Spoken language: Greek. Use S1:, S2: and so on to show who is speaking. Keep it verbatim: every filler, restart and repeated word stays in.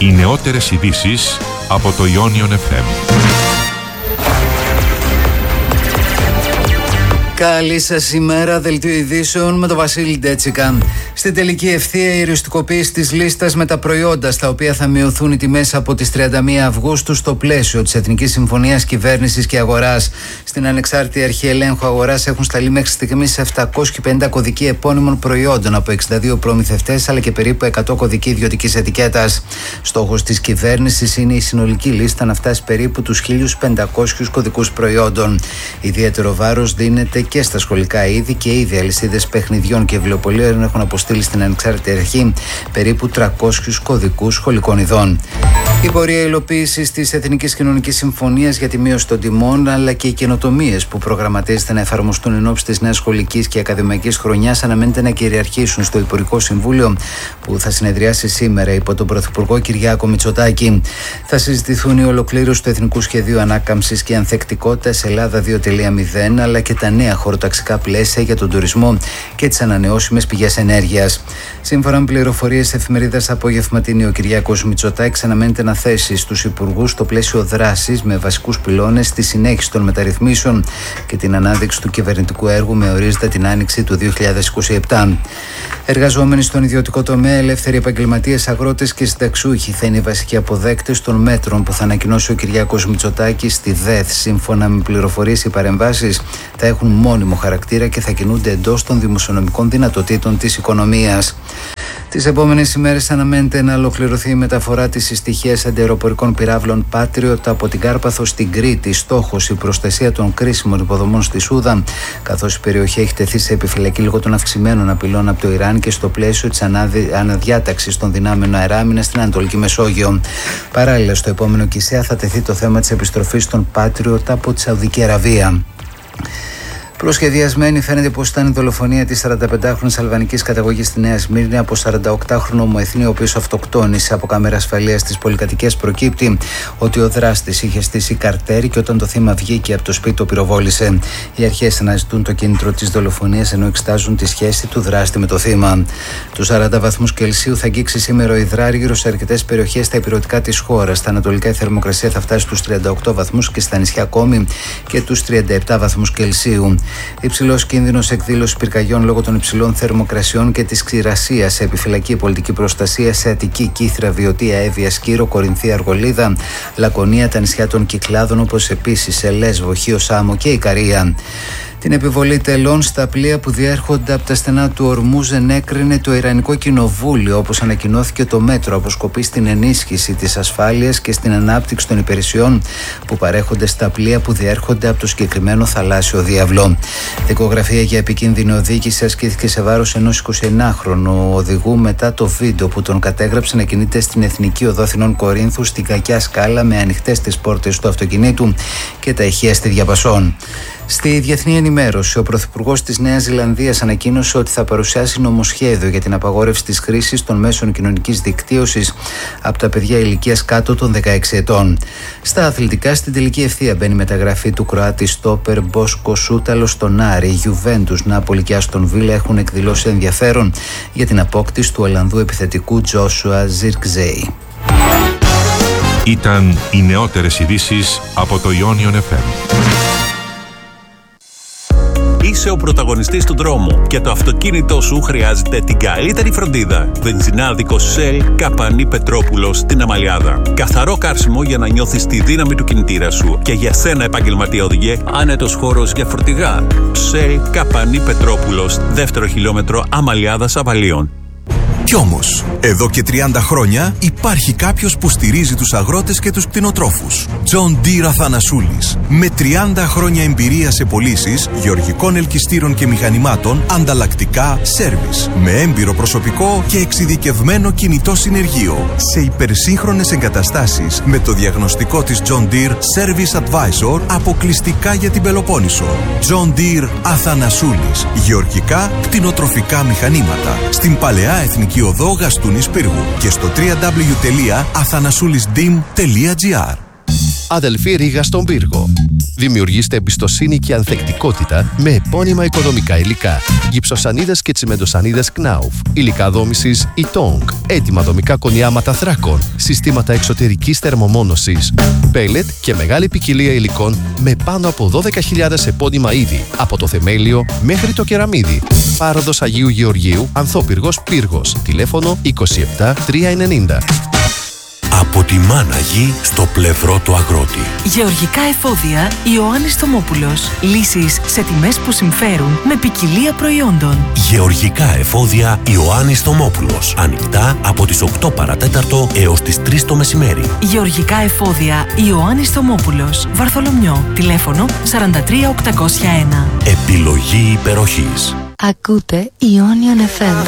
S1: Οι νεότερες ειδήσεις από το Ionion εφ εμ.
S2: Καλή σας ημέρα, δελτίο ειδήσεων με τον Βασίλη Ντέτσικα. Στην τελική ευθεία η οριστικοποίηση της λίστας με τα προϊόντα στα οποία θα μειωθούν οι τιμές από τις τριάντα μία Αυγούστου στο πλαίσιο της Εθνικής Συμφωνίας Κυβέρνησης και Αγοράς. Στην Ανεξάρτητη Αρχή Ελέγχου Αγοράς έχουν σταλεί μέχρι στιγμής επτακόσιοι πενήντα κωδικοί επώνυμων προϊόντων από εξήντα δύο προμηθευτές αλλά και περίπου εκατό κωδικοί ιδιωτικής ετικέτας. Στόχος της κυβέρνησης είναι η συνολική λίστα να φτάσει περίπου τους χίλιους πεντακόσιους κωδικούς προϊόντων. Ιδιαίτερο βάρος δίνεται και στα σχολικά είδη και ήδη αλυσίδες παιχνιδιών και βιβλιοπωλείων έχουν αποστείλει στην Ανεξάρτητη Αρχή περίπου τριακόσιους κωδικούς σχολικών ειδών. Η πορεία υλοποίησης της Εθνικής Κοινωνικής Συμφωνίας για τη μείωση των τιμών αλλά και οι καινοτομίες που προγραμματίζεται να εφαρμοστούν εν ώψη της νέας σχολικής και ακαδημαϊκής χρονιάς αναμένεται να κυριαρχήσουν στο Υπουργικό Συμβούλιο που θα συνεδριάσει σήμερα υπό τον Πρωθυπουργό Κυριάκο Μητσοτάκη. Θα συζητηθούν η ολοκλήρωση του Εθνικού Σχεδίου Ανάκαμψης και Ανθεκτικότητας Ελλάδα δύο κόμμα μηδέν αλλά και τα νέα χωροταξικά πλαίσια για τον τουρισμό και τις ανανεώσιμες πηγές ενέργειας. Σύμφωνα με πληροφορίες εφημερίδας Απογευματινή, ο Κυριάκος Μητσοτάκης αναμένεται να θέσει στους υπουργούς στο πλαίσιο δράσης με βασικούς πυλώνες τη συνέχιση των μεταρρυθμίσεων και την ανάδειξη του κυβερνητικού έργου με ορίζοντα την άνοιξη του δύο χιλιάδες είκοσι επτά. Εργαζόμενοι στον ιδιωτικό τομέα, ελεύθεροι επαγγελματίες, αγρότες και συνταξιούχοι θα είναι οι βασικοί αποδέκτες των μέτρων που θα ανακοινώσει ο Κυριάκος Μητσοτάκης στη ΔΕΘ. Σύμφωνα με πληροφορίες, οι παρεμβάσεις θα έχουν μόνιμο χαρακτήρα και θα κινούνται εντός των δημοσιονομικών δυνατοτήτων της οικονομίας. Τις επόμενες ημέρες αναμένεται να ολοκληρωθεί η μεταφορά της συστοιχίας αντιαεροπορικών πυράβλων Patriot από την Κάρπαθο στην Κρήτη. Στόχος η προστασία των κρίσιμων υποδομών στη Σούδα, καθώς η περιοχή έχει τεθεί σε επιφυλακή λόγω των αυξημένων απειλών από το Ιράν και στο πλαίσιο της αναδιάταξης των δυνάμεων αεράμινας στην Ανατολική Μεσόγειο. Παράλληλα, στο επόμενο ΚΙΣΕΑ θα τεθεί το θέμα της επιστροφής των Patriot από τη Σαουδική Αραβία. Προσχεδιασμένη φαίνεται πως ήταν η δολοφονία της σαρανταπεντάχρονης αλβανικής καταγωγής στη Νέα Σμύρνη από σαρανταοκτάχρονο ομοεθνή, ο οποίος αυτοκτόνησε. Από κάμερα ασφαλείας στις πολυκατοικίες προκύπτει ότι ο δράστης είχε στήσει καρτέρι και όταν το θύμα βγήκε από το σπίτι το πυροβόλησε. Οι αρχές αναζητούν το κίνητρο της δολοφονίας ενώ εξετάζουν τη σχέση του δράστη με το θύμα. Τους σαράντα βαθμούς Κελσίου θα αγγίξει σήμερα ο υδράργυρος σε αρκετές περιοχές στα ηπειρωτικά της χώρας. Στα ανατολικά η θερμοκρασία θα φτάσει στους τριάντα οκτώ βαθμούς και στα νησιά ακόμη και τους τριάντα επτά βαθμούς Κελσίου. Υψηλός κίνδυνος εκδήλωσης πυρκαγιών λόγω των υψηλών θερμοκρασιών και της ξηρασίας σε επιφυλακή πολιτική προστασία σε Αττική, Κύθρα, Βιωτία, Εύβοια, Σκύρο, Κορινθία, Αργολίδα, Λακωνία, τα νησιά των Κυκλάδων, όπως επίσης σε Λέσβο, Χίο, Σάμο και Ικαρία. Την επιβολή τελών στα πλοία που διέρχονται από τα στενά του Ορμούζ ενέκρινε το Ιρανικό Κοινοβούλιο, όπως ανακοινώθηκε το μέτρο αποσκοπεί στην ενίσχυση της ασφάλειας και στην ανάπτυξη των υπηρεσιών που παρέχονται στα πλοία που διέρχονται από το συγκεκριμένο θαλάσσιο διάβλο. Δικογραφία για επικίνδυνη οδήγηση ασκήθηκε σε βάρος ενός εικοσιενάχρονου οδηγού μετά το βίντεο που τον κατέγραψε να κινείται στην Εθνική Οδό Αθηνών Κορίνθου στην κακιά σκάλα με ανοιχτές τις πόρτες του αυτοκινήτου και τα ηχεία στη διαπασόν. Στη διεθνή ενημέρωση, ο Πρωθυπουργός της Νέας Ζηλανδίας ανακοίνωσε ότι θα παρουσιάσει νομοσχέδιο για την απαγόρευση της χρήσης των μέσων κοινωνικής δικτύωσης από τα παιδιά ηλικίας κάτω των δεκαέξι ετών. Στα αθλητικά, στην τελική ευθεία μπαίνει η μεταγραφή του Κροάτη στόπερ Μπόσκο Σούταλο στον Άρη. Η Γιουβέντους, Νάπολη και Άστον Βίλα έχουν εκδηλώσει ενδιαφέρον για την απόκτηση του Ολλανδού επιθετικού Τζόσουα Ζιρκζέι.
S1: Ήταν οι νεότερες ειδήσεις από το Ionion εφ εμ.
S3: Είσαι ο πρωταγωνιστής του δρόμου και το αυτοκίνητό σου χρειάζεται την καλύτερη φροντίδα. Βενζινάδικο Shell Καπανή Πετρόπουλος στην Αμαλιάδα. Καθαρό καύσιμο για να νιώθεις τη δύναμη του κινητήρα σου και για σένα επαγγελματία οδηγέ, άνετος χώρος για φορτηγά. Shell Καπανή Πετρόπουλος, δεύτερο χιλιόμετρο Αμαλιάδας Αβαλίων.
S4: Κι όμως, εδώ και τριάντα χρόνια υπάρχει κάποιος που στηρίζει τους αγρότες και τους κτηνοτρόφους. John Deere Αθανασούλης. Με τριάντα χρόνια εμπειρία σε πωλήσεις γεωργικών ελκυστήρων και μηχανημάτων, ανταλλακτικά, σέρβις. Με έμπειρο προσωπικό και εξειδικευμένο κινητό συνεργείο. Σε υπερσύγχρονες εγκαταστάσεις με το διαγνωστικό της John Deere Service Advisor αποκλειστικά για την Πελοπόννησο. John Deere Αθανασούλης. Γεωργικά, κτηνοτροφικά μηχανήματα. Στην Παλαιά Εθνική Οδό Γαστούνης Πύργου και στο double-u double-u double-u τελεία αθανασούλης ντι ι εμ τελεία τζι άρ.
S5: Αδελφή Ρήγα στον Πύργο. Δημιουργήστε εμπιστοσύνη και ανθεκτικότητα με επώνυμα οικοδομικά υλικά. Γυψοσανίδες και τσιμεντοσανίδες Knauf. Υλικά δόμησης Ytong. Έτοιμα δομικά κονιάματα θράκων. Συστήματα εξωτερικής θερμομόνωσης. Πέλετ και μεγάλη ποικιλία υλικών με πάνω από δώδεκα χιλιάδες επώνυμα είδη. Από το θεμέλιο μέχρι το κεραμίδι. Πάροδος Αγίου Γεωργίου, Ανθόπυργος Πύργος. Τηλέφωνο είκοσι επτά τριακόσια ενενήντα.
S6: Από τη μάνα γη στο πλευρό του αγρότη.
S7: Γεωργικά εφόδια Ιωάννης Θωμόπουλος. Λύσεις σε τιμές που συμφέρουν με ποικιλία προϊόντων.
S6: Γεωργικά εφόδια Ιωάννης Θωμόπουλος. Ανοιχτά από τις οκτώ παρατέταρτο έως τις τρεις το μεσημέρι.
S7: Γεωργικά εφόδια Ιωάννης Θωμόπουλος. Βαρθολομιό. Τηλέφωνο σαράντα τρία οκτακόσια ένα.
S6: Επιλογή υπεροχής.
S8: Ακούτε Ionian εφ εμ.